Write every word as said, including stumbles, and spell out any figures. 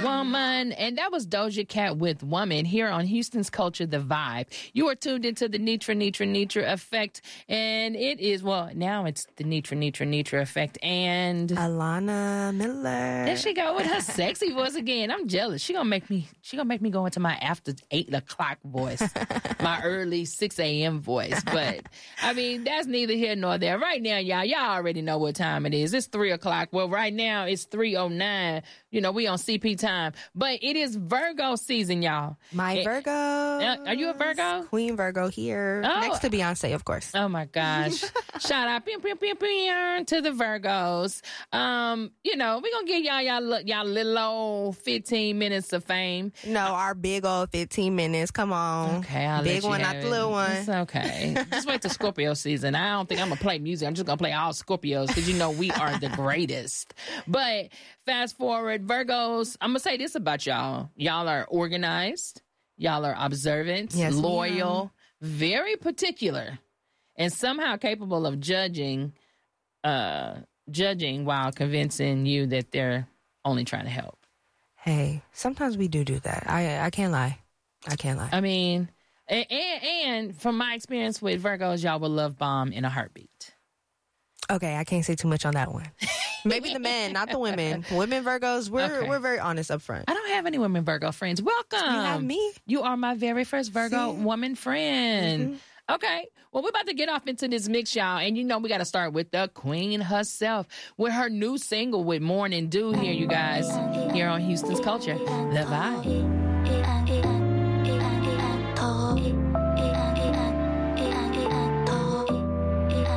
Woman. And that was Doja Cat with Woman here on Houston's Culture, The Vibe. You are tuned into the Nitra, Nitra, Nitra Effect. And it is, well, now it's the Nitra, Nitra, Nitra Effect. And Alana Miller. There she go with her sexy voice again. I'm jealous. She gonna make me, she gonna make me go into my after eight o'clock voice, my early six a.m. voice. But, I mean, that's neither here nor there. Right now, y'all, y'all already know what time it is. It's three o'clock. Well, right now, it's three oh nine. You know, we on C P time. But it is Virgo season, y'all. My it, Virgo. Uh, are you a Virgo? Queen Virgo here. Oh. Next to Beyonce, of course. Oh, my gosh. Shout out pew, pew, pew, pew, to the Virgos. Um, you know, we're going to give y'all, y'all, y'all little old fifteen minutes of fame. No, our big old fifteen minutes. Come on. Okay, I'll big let you one, have not it. the little one. It's okay. Just wait till Scorpio season. I don't think I'm going to play music. I'm just going to play all Scorpios because, you know, we are the greatest. But fast forward, Virgos, I'm going to say this about y'all. Y'all are organized. Y'all are observant, yes, loyal, very particular, and somehow capable of judging, uh, judging while convincing you that they're only trying to help. Hey, sometimes we do do that. I I can't lie. I can't lie. I mean, and, and, and from my experience with Virgos, y'all will love bomb in a heartbeat. Okay, I can't say too much on that one. Maybe the men, not the women. Women Virgos, we're Okay. we're very honest up front. I don't have any women Virgo friends. Welcome. You have me. You are my very first Virgo See? woman friend. Mm-hmm. Okay. Well, we're about to get off into this mix, y'all. And you know we got to start with the queen herself with her new single with Morning Dew here, you guys, here on Houston's Culture, The Vibe.